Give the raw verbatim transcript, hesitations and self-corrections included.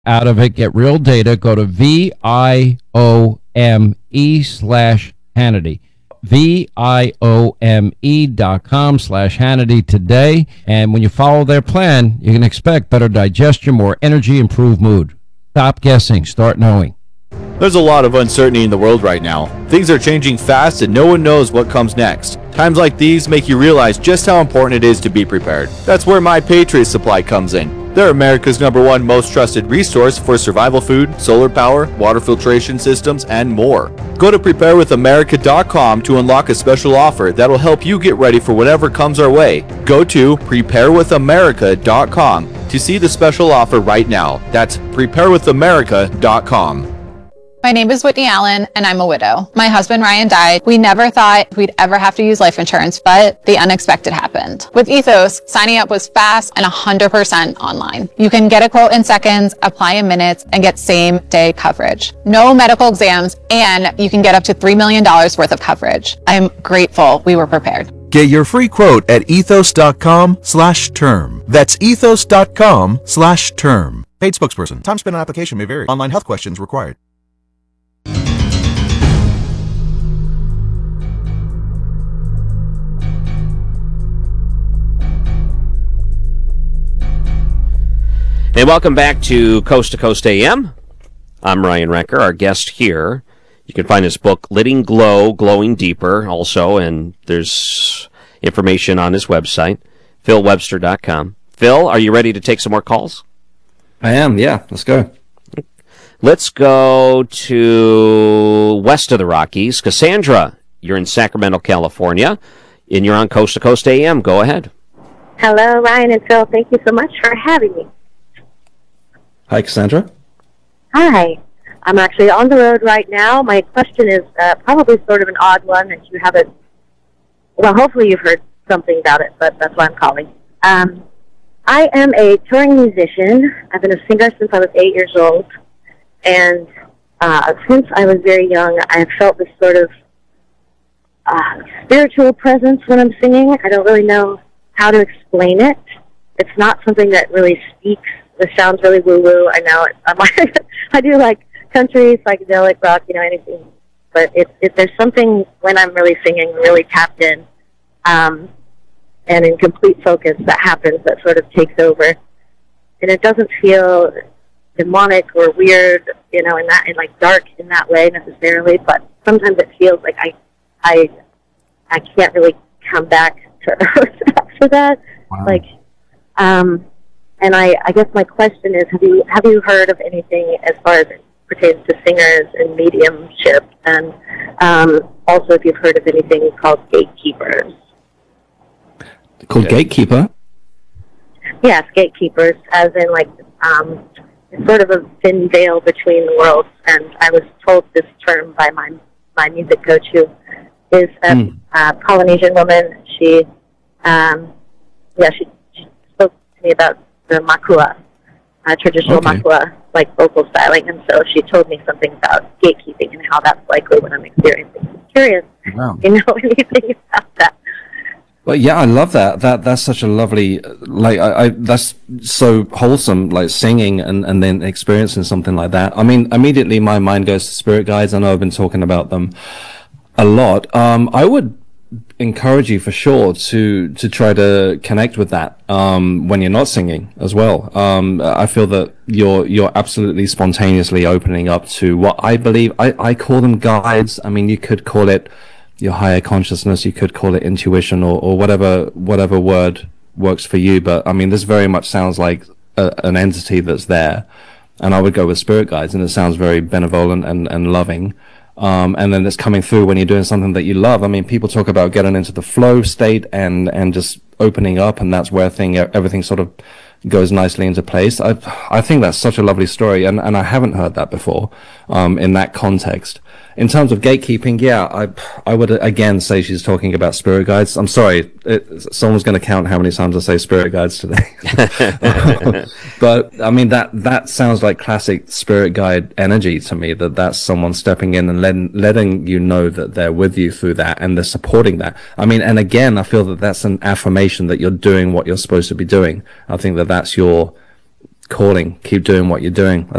out of it, get real data, go to V I O M E slash Hannity. V I O M E dot com slash Hannity today. And when you follow their plan, you can expect better digestion, more energy, improved mood. Stop guessing. Start knowing. There's a lot of uncertainty in the world right now. Things are changing fast and no one knows what comes next. Times like these make you realize just how important it is to be prepared. That's where My Patriot Supply comes in. They're America's number one most trusted resource for survival food, solar power, water filtration systems, and more. Go to prepare with america dot com to unlock a special offer that'll help you get ready for whatever comes our way. Go to prepare with america dot com to see the special offer right now. That's prepare with america dot com. My name is Whitney Allen, and I'm a widow. My husband, Ryan, died. We never thought we'd ever have to use life insurance, but the unexpected happened. With Ethos, signing up was fast and one hundred percent online. You can get a quote in seconds, apply in minutes, and get same-day coverage. No medical exams, and you can get up to three million dollars worth of coverage. I'm grateful we were prepared. Get your free quote at ethos.com slash term. That's ethos.com slash term. Paid spokesperson. Time spent on application may vary. Online health questions required. And welcome back to Coast to Coast A M. I'm Ryan Recker. Our guest here, you can find his book, Letting Glow, Glowing Deeper, also, and there's information on his website, phil webster dot com. Phil, are you ready to take some more calls? I am, yeah. Let's go. Let's go to west of the Rockies. Cassandra, you're in Sacramento, California, and you're on Coast to Coast A M. Go ahead. Hello, Ryan and Phil. Thank you so much for having me. Hi, Cassandra. Hi. I'm actually on the road right now. My question is uh, probably sort of an odd one, and you haven't, well, hopefully you've heard something about it, but that's why I'm calling. Um, I am a touring musician. I've been a singer since I was eight years old, and uh, since I was very young, I've felt this sort of uh, spiritual presence when I'm singing. I don't really know how to explain it. It's not something that really speaks. This sounds really woo-woo. I know it. I'm like, I do like country, psychedelic rock, you know, anything. But it, it, there's something when I'm really singing, really tapped in, um, and in complete focus that happens that sort of takes over. And it doesn't feel demonic or weird, you know, in that, in like dark in that way necessarily. But sometimes it feels like I, I, I can't really come back to earth after that. Wow. Like, um. And I, I guess my question is, have you have you heard of anything as far as it pertains to singers and mediumship? And um, also if you've heard of anything called gatekeepers. Called gatekeeper? Yes, gatekeepers, as in like um, sort of a thin veil between the worlds. And I was told this term by my, my music coach, who is a mm. uh, Polynesian woman. She, um, yeah, she, she spoke to me about the makua, uh, traditional okay. makua, like vocal styling, and so she told me something about gatekeeping and how that's likely what I'm experiencing. I'm curious, wow. you know anything about that? Well, yeah, I love that. That that's such a lovely, like, I, I that's so wholesome, like singing and and then experiencing something like that. I mean, immediately my mind goes to spirit guides. I know I've been talking about them a lot. Um, I would encourage you for sure to to try to connect with that um when you're not singing as well. um I feel that you're you're absolutely spontaneously opening up to what I believe I I call them guides. I mean, you could call it your higher consciousness, you could call it intuition, or or whatever whatever word works for you, but I mean, this very much sounds like a, an entity that's there, and I would go with spirit guides, and it sounds very benevolent and and loving. Um, and then it's coming through when you're doing something that you love. I mean, people talk about getting into the flow state and, and just opening up, and that's where thing, everything sort of goes nicely into place. I, I think that's such a lovely story, and, and I haven't heard that before, um, in that context. In terms of gatekeeping, yeah, I, I would again say she's talking about spirit guides. I'm sorry, it, someone's going to count how many times I say spirit guides today. But I mean, that, that sounds like classic spirit guide energy to me, that that's someone stepping in and letting, letting you know that they're with you through that and they're supporting that. I mean, and again, I feel that that's an affirmation that you're doing what you're supposed to be doing. I think that that's your calling. Keep doing what you're doing.